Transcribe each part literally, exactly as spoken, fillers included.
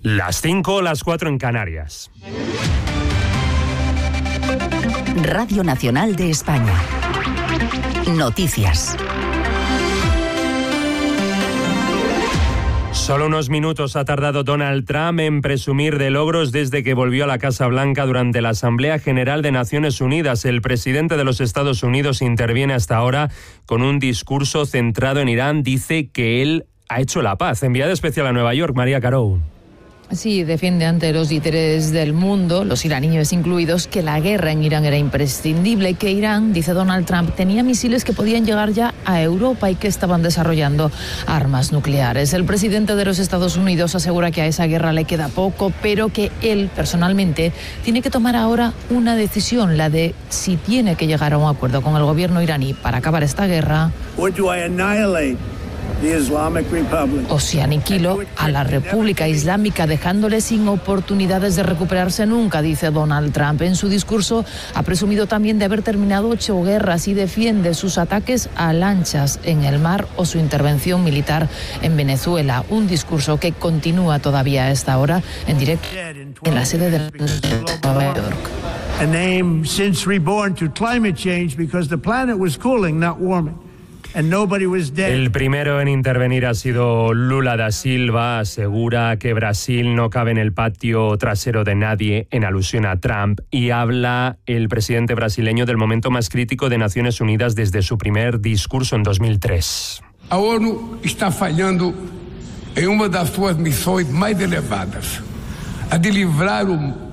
Las cinco, las cuatro en Canarias. Radio Nacional de España. Noticias. Solo unos minutos ha tardado Donald Trump en presumir de logros desde que volvió a la Casa Blanca durante la Asamblea General de Naciones Unidas. El presidente de los Estados Unidos interviene hasta ahora con un discurso centrado en Irán. Dice que él ha hecho la paz. Enviada especial a Nueva York, María Carou. Sí, defiende ante los líderes del mundo, los iraníes incluidos, que la guerra en Irán era imprescindible y que Irán, dice Donald Trump, tenía misiles que podían llegar ya a Europa y que estaban desarrollando armas nucleares. El presidente de los Estados Unidos asegura que a esa guerra le queda poco, pero que él, personalmente, tiene que tomar ahora una decisión, la de si tiene que llegar a un acuerdo con el gobierno iraní para acabar esta guerra o si aniquilo a la República Islámica dejándole sin oportunidades de recuperarse nunca, dice Donald Trump. En su discurso ha presumido también de haber terminado ocho guerras y defiende sus ataques a lanchas en el mar o su intervención militar en Venezuela. Un discurso que continúa todavía a esta hora en directo en la sede de Nueva York. A name since reborn to climate change because the planet was cooling, not warming. El primero en intervenir ha sido Lula da Silva. Asegura que Brasil no cabe en el patio trasero de nadie, en alusión a Trump, y habla el presidente brasileño del momento más crítico de Naciones Unidas desde su primer discurso en dos mil tres. A ONU está fallando en una de sus misiones más elevadas, a de livrar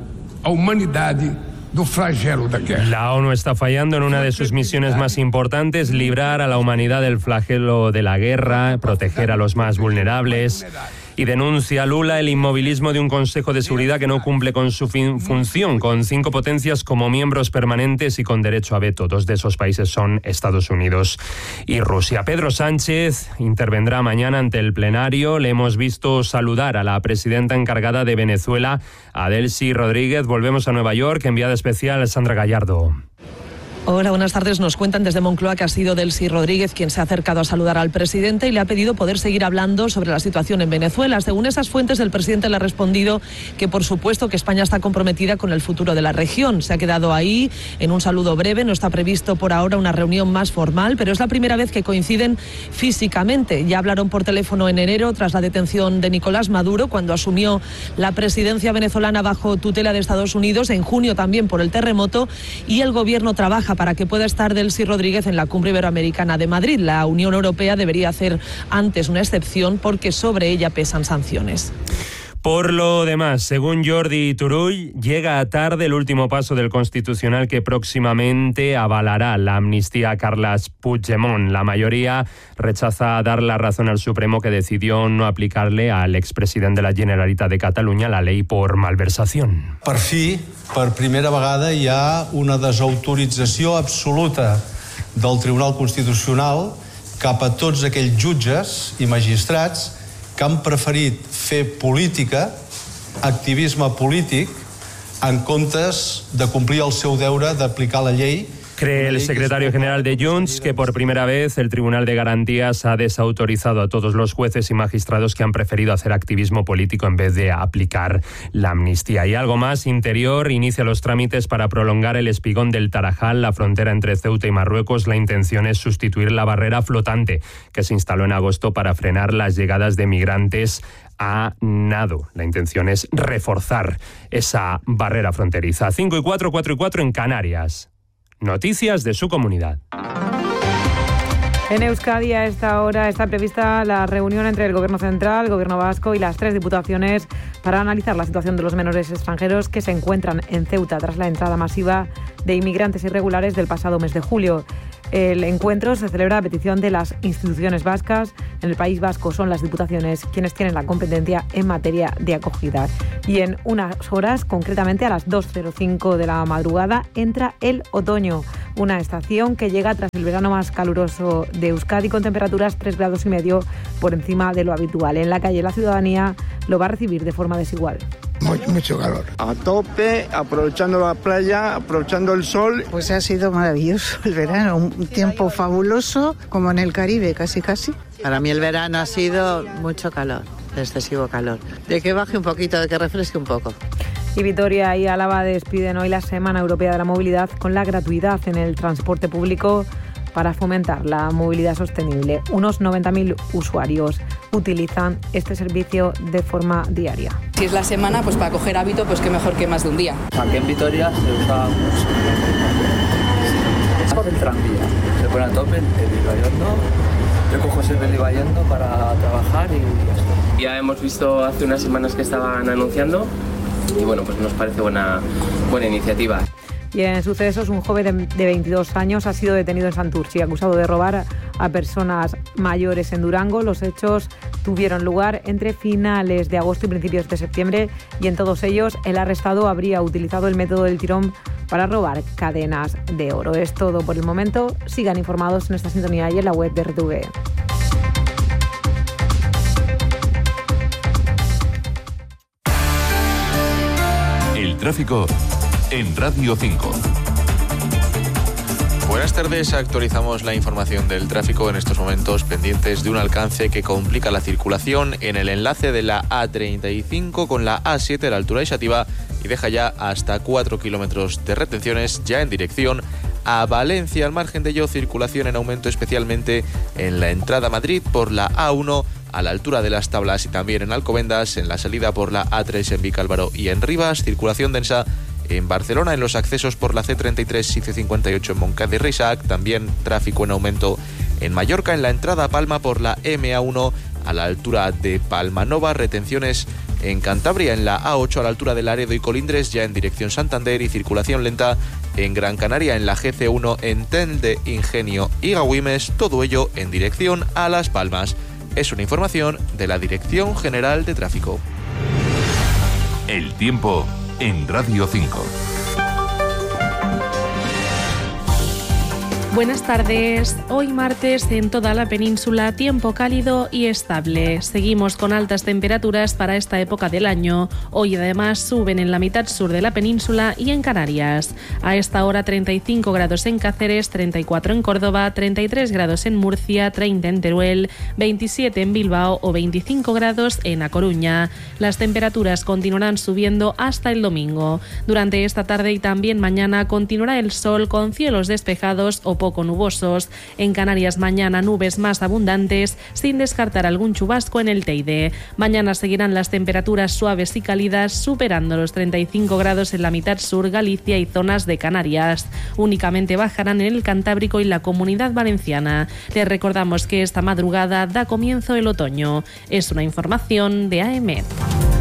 a humanidad do flagelo da guerra. La ONU está fallando en una de sus misiones más importantes, librar a la humanidad del flagelo de la guerra, proteger a los más vulnerables. Y denuncia Lula el inmovilismo de un Consejo de Seguridad que no cumple con su fin, función, con cinco potencias como miembros permanentes y con derecho a veto. Dos de esos países son Estados Unidos y Rusia. Pedro Sánchez intervendrá mañana ante el plenario. Le hemos visto saludar a la presidenta encargada de Venezuela, a Delcy Rodríguez. Volvemos a Nueva York, enviada especial Sandra Gallardo. Hola, buenas tardes. Nos cuentan desde Moncloa que ha sido Delcy Rodríguez quien se ha acercado a saludar al presidente y le ha pedido poder seguir hablando sobre la situación en Venezuela. Según esas fuentes, el presidente le ha respondido que por supuesto que España está comprometida con el futuro de la región. Se ha quedado ahí en un saludo breve. No está previsto por ahora una reunión más formal, pero es la primera vez que coinciden físicamente. Ya hablaron por teléfono en enero tras la detención de Nicolás Maduro cuando asumió la presidencia venezolana bajo tutela de Estados Unidos. En junio también por el terremoto, y el gobierno trabaja para que pueda estar Delcy Rodríguez en la Cumbre Iberoamericana de Madrid. La Unión Europea debería hacer antes una excepción porque sobre ella pesan sanciones. Por lo demás, según Jordi Turull, llega tarde el último paso del Constitucional que próximamente avalará la amnistía a Carles Puigdemont. La mayoría rechaza dar la razón al Supremo, que decidió no aplicarle al expresidente de la Generalitat de Catalunya la ley por malversación. Per fi, per primera vegada, hi ha una desautorització absoluta del Tribunal Constitucional cap a tots aquells jutges i magistrats que han preferit fer política, activisme polític, en comptes de complir el seu deure d'aplicar la llei. Cree el secretario general de Junts que por primera vez el Tribunal de Garantías ha desautorizado a todos los jueces y magistrados que han preferido hacer activismo político en vez de aplicar la amnistía. Y algo más, Interior inicia los trámites para prolongar el espigón del Tarajal, la frontera entre Ceuta y Marruecos. La intención es sustituir la barrera flotante que se instaló en agosto para frenar las llegadas de migrantes a nado. La intención es reforzar esa barrera fronteriza. cinco y cuatro, cuatro y cuatro en Canarias. Noticias de su comunidad. En Euskadi a esta hora está prevista la reunión entre el Gobierno Central, el Gobierno Vasco y las tres diputaciones para analizar la situación de los menores extranjeros que se encuentran en Ceuta tras la entrada masiva de inmigrantes irregulares del pasado mes de julio. El encuentro se celebra a petición de las instituciones vascas. En el País Vasco son las diputaciones quienes tienen la competencia en materia de acogida. Y en unas horas, concretamente a las dos cero cinco de la madrugada, entra el otoño, una estación que llega tras el verano más caluroso de Euskadi, con temperaturas tres grados y medio por encima de lo habitual. En la calle la ciudadanía lo va a recibir de forma desigual. Mucho, mucho calor. A tope, aprovechando la playa, aprovechando el sol. Pues ha sido maravilloso el verano, un tiempo fabuloso, como en el Caribe, casi casi. Para mí el verano ha sido mucho calor. el excesivo calor. De que baje un poquito, de que refresque un poco. Y Vitoria y Álava despiden hoy la Semana Europea de la Movilidad con la gratuidad en el transporte público para fomentar la movilidad sostenible. Unos noventa mil usuarios utilizan este servicio de forma diaria. Si es la semana, pues para coger hábito, pues qué mejor que más de un día. Aquí en Vitoria se usa mucho. Es por el tranvía. Se pone a tope el Ibaiondo. Yo cojo siempre el Ibaiondo para trabajar y ya está. Ya hemos visto hace unas semanas que estaban anunciando y bueno, pues nos parece buena, buena iniciativa. Y en sucesos, un joven de veintidós años ha sido detenido en Santurtzi, acusado de robar a personas mayores en Durango. Los hechos tuvieron lugar entre finales de agosto y principios de septiembre y en todos ellos el arrestado habría utilizado el método del tirón para robar cadenas de oro. Es todo por el momento. Sigan informados en esta sintonía y en la web de R T V E. El tráfico en Radio cinco. Buenas tardes, actualizamos la información del tráfico en estos momentos pendientes de un alcance que complica la circulación en el enlace de la A treinta y cinco con la A siete a la altura de Xàtiva y deja ya hasta cuatro kilómetros de retenciones ya en dirección a Valencia. Al margen de ello, circulación en aumento especialmente en la entrada a Madrid por la A uno a la altura de las Tablas y también en Alcobendas, en la salida por la A tres en Vicálvaro y en Rivas, circulación densa en Barcelona en los accesos por la C treinta y tres y C cincuenta y ocho en Montcada y Reixac, también tráfico en aumento en Mallorca en la entrada a Palma por la M A uno a la altura de Palmanova, retenciones en Cantabria en la A ocho a la altura de Laredo y Colindres ya en dirección Santander y circulación lenta en Gran Canaria en la G C uno en Telde, Ingenio y Gauimes, todo ello en dirección a Las Palmas. Es una información de la Dirección General de Tráfico. El tiempo en Radio cinco. Buenas tardes. Hoy martes en toda la península tiempo cálido y estable. Seguimos con altas temperaturas para esta época del año. Hoy además suben en la mitad sur de la península y en Canarias. A esta hora treinta y cinco grados en Cáceres, treinta y cuatro en Córdoba, treinta y tres grados en Murcia, treinta en Teruel, veintisiete en Bilbao o veinticinco grados en A Coruña. Las temperaturas continuarán subiendo hasta el domingo. Durante esta tarde y también mañana continuará el sol con cielos despejados o poco nubosos. En Canarias mañana nubes más abundantes, sin descartar algún chubasco en el Teide. Mañana seguirán las temperaturas suaves y cálidas, superando los treinta y cinco grados en la mitad sur, Galicia y zonas de Canarias. Únicamente bajarán en el Cantábrico y la Comunidad Valenciana. Les recordamos que esta madrugada da comienzo el otoño. Es una información de A E M E T.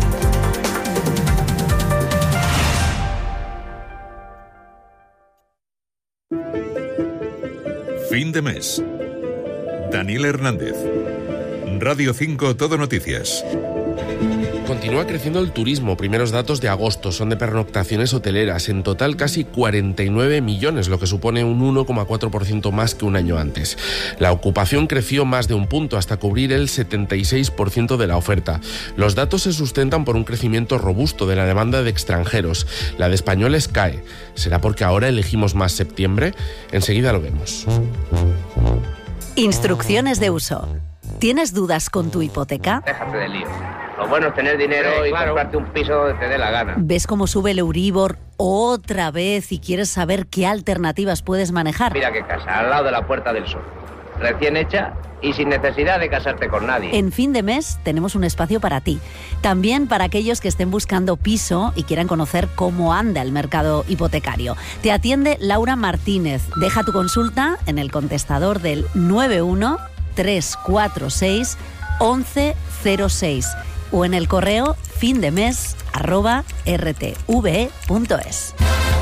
Fin de mes. Daniel Hernández. Radio cinco Todo Noticias. Continúa creciendo el turismo. Primeros datos de agosto son de pernoctaciones hoteleras. En total casi cuarenta y nueve millones, lo que supone un uno coma cuatro por ciento más que un año antes. La ocupación creció más de un punto hasta cubrir el setenta y seis por ciento de la oferta. Los datos se sustentan por un crecimiento robusto de la demanda de extranjeros. La de españoles cae. ¿Será porque ahora elegimos más septiembre? Enseguida lo vemos. Instrucciones de uso. ¿Tienes dudas con tu hipoteca? Déjate de lío. Lo bueno es tener dinero sí, y claro. comprarte un piso donde te dé la gana. ¿Ves cómo sube el Euribor otra vez y quieres saber qué alternativas puedes manejar? Mira qué casa, al lado de la Puerta del Sol. Recién hecha y sin necesidad de casarte con nadie. En Fin de Mes tenemos un espacio para ti. También para aquellos que estén buscando piso y quieran conocer cómo anda el mercado hipotecario. Te atiende Laura Martínez. Deja tu consulta en el contestador del nueve uno tres cuatro seis once cero seis o en el correo findemes arroba r t v e punto es.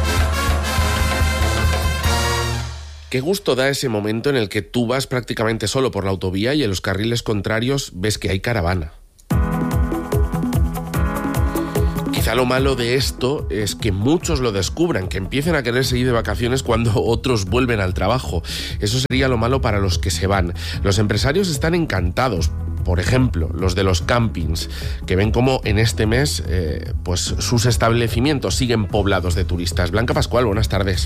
Qué gusto da ese momento en el que tú vas prácticamente solo por la autovía y en los carriles contrarios ves que hay caravana. Quizá lo malo de esto es que muchos lo descubran, que empiecen a quererse ir de vacaciones cuando otros vuelven al trabajo. Eso sería lo malo para los que se van. Los empresarios están encantados. Por ejemplo, los de los campings, que ven cómo en este mes eh, pues sus establecimientos siguen poblados de turistas. Blanca Pascual, buenas tardes.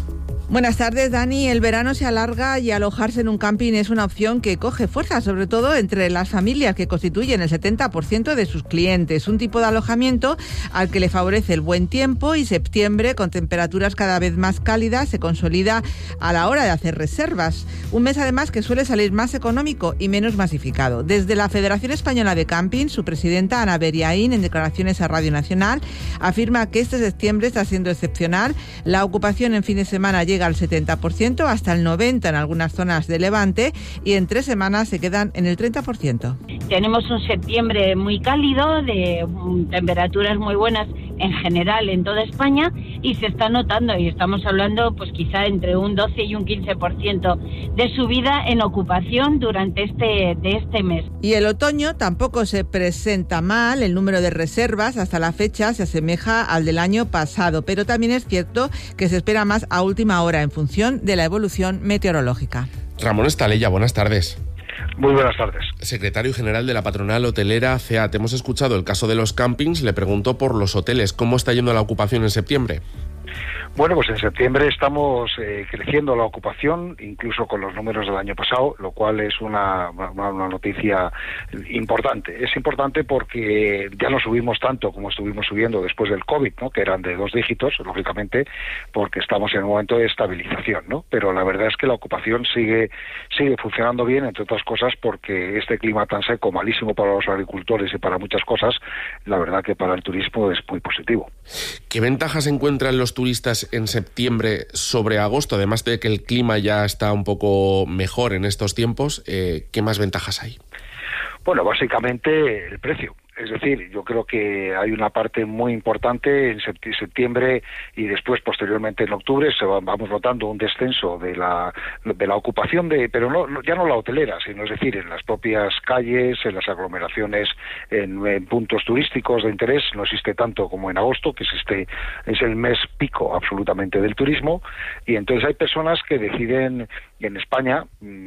Buenas tardes, Dani. El verano se alarga y alojarse en un camping es una opción que coge fuerza, sobre todo entre las familias que constituyen el setenta por ciento de sus clientes. Un tipo de alojamiento al que le favorece el buen tiempo y septiembre, con temperaturas cada vez más cálidas, se consolida a la hora de hacer reservas. Un mes, además, que suele salir más económico y menos masificado. Desde la Federación Española de Camping, su presidenta, Ana Beriaín, en declaraciones a Radio Nacional, afirma que este septiembre está siendo excepcional. La ocupación en fin de semana llega al setenta por ciento, hasta el noventa por ciento en algunas zonas de Levante, y en tres semanas se quedan en el treinta por ciento. Tenemos un septiembre muy cálido, de temperaturas muy buenas en general en toda España, y se está notando, y estamos hablando pues quizá entre un doce y un quince por ciento de subida en ocupación durante este, de este mes. Y el otoño tampoco se presenta mal. El número de reservas hasta la fecha se asemeja al del año pasado, pero también es cierto que se espera más a última hora en función de la evolución meteorológica. Ramón Estalella, buenas tardes. Muy buenas tardes. Secretario general de la patronal hotelera C E A T. Hemos escuchado el caso de los campings. Le pregunto por los hoteles. ¿Cómo está yendo la ocupación en septiembre? Bueno, pues en septiembre estamos eh, creciendo la ocupación, incluso con los números del año pasado, lo cual es una, una, una noticia importante. Es importante porque ya no subimos tanto como estuvimos subiendo después del COVID, ¿no?, que eran de dos dígitos, lógicamente, porque estamos en un momento de estabilización, ¿no? Pero la verdad es que la ocupación sigue sigue funcionando bien, entre otras cosas porque este clima tan seco, malísimo para los agricultores y para muchas cosas, la verdad que para el turismo es muy positivo. ¿Qué ventajas encuentran los turistas en septiembre sobre agosto? Además de que el clima ya está un poco mejor en estos tiempos, eh, ¿qué más ventajas hay? Bueno, básicamente el precio. Es decir, yo creo que hay una parte muy importante en septiembre y después, posteriormente en octubre, se va, vamos notando un descenso de la de la ocupación, de pero no ya no la hotelera, sino es decir, en las propias calles, en las aglomeraciones, en, en puntos turísticos de interés. No existe tanto como en agosto, que existe, es el mes pico absolutamente del turismo, y entonces hay personas que deciden en España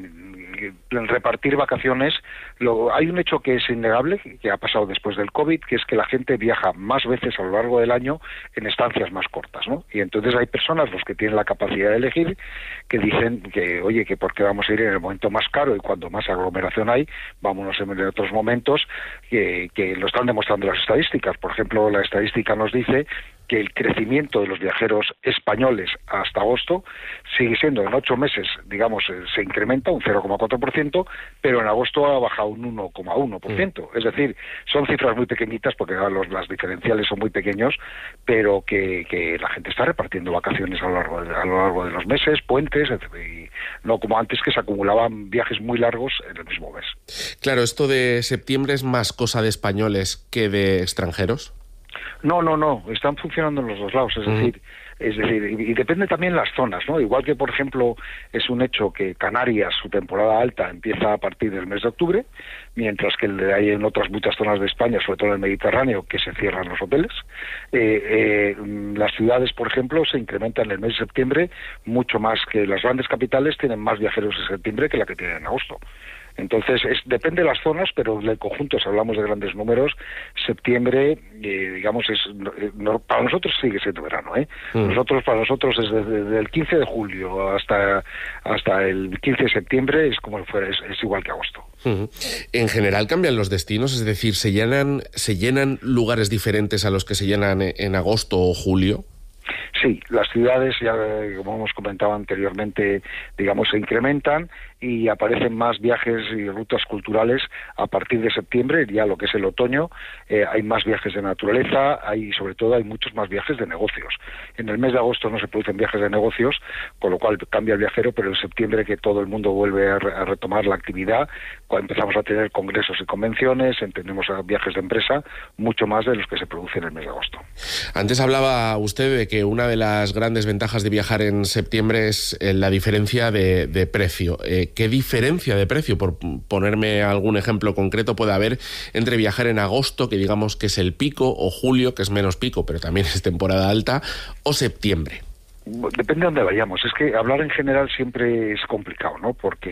repartir vacaciones. Lo, hay un hecho que es innegable, que ha pasado después del COVID, que es que la gente viaja más veces a lo largo del año en estancias más cortas, ¿no? Y entonces hay personas, los que tienen la capacidad de elegir, que dicen que, oye, que por qué vamos a ir en el momento más caro y cuando más aglomeración hay, vámonos en otros momentos, que, que lo están demostrando las estadísticas. Por ejemplo, la estadística nos dice que el crecimiento de los viajeros españoles hasta agosto sigue siendo, en ocho meses, digamos, se incrementa un cero coma cuatro por ciento, pero en agosto ha bajado un uno coma uno por ciento. Mm. Es decir, son cifras muy pequeñitas porque los, las diferenciales son muy pequeños, pero que, que la gente está repartiendo vacaciones a lo largo de, a lo largo de los meses, puentes, etcétera, y no como antes, que se acumulaban viajes muy largos en el mismo mes. Claro, esto de septiembre es más cosa de españoles que de extranjeros. No, no, no, están funcionando en los dos lados, es decir, es decir, y, y depende también las zonas, ¿no? Igual que, por ejemplo, es un hecho que Canarias, su temporada alta empieza a partir del mes de octubre, mientras que hay en otras muchas zonas de España, sobre todo en el Mediterráneo, que se cierran los hoteles. Eh, eh, las ciudades, por ejemplo, se incrementan en el mes de septiembre mucho más, que las grandes capitales tienen más viajeros en septiembre que la que tienen en agosto. Entonces, es, depende de las zonas, pero en el conjunto, si hablamos de grandes números, septiembre, eh, digamos, es no, para nosotros sigue siendo verano, ¿eh? Mm. Nosotros, para nosotros, desde, desde el quince de julio hasta hasta el quince de septiembre es como fuera, es, es igual que agosto. Mm. En general cambian los destinos, es decir, se llenan se llenan lugares diferentes a los que se llenan en agosto o julio. Sí, las ciudades, ya como hemos comentado anteriormente, digamos, se incrementan y aparecen más viajes y rutas culturales a partir de septiembre. Ya lo que es el otoño, eh, hay más viajes de naturaleza, hay sobre todo hay muchos más viajes de negocios. En el mes de agosto no se producen viajes de negocios, con lo cual cambia el viajero, pero en septiembre, que todo el mundo vuelve a, re, a retomar la actividad, cuando empezamos a tener congresos y convenciones, entendemos a viajes de empresa, mucho más de los que se producen en el mes de agosto. Antes hablaba usted de que una de las grandes ventajas de viajar en septiembre es la diferencia de, de precio. Eh, ¿Qué diferencia de precio, por ponerme algún ejemplo concreto, puede haber entre viajar en agosto, que digamos que es el pico, o julio, que es menos pico, pero también es temporada alta, o septiembre? Depende de dónde vayamos. Es que hablar en general siempre es complicado, ¿no? Porque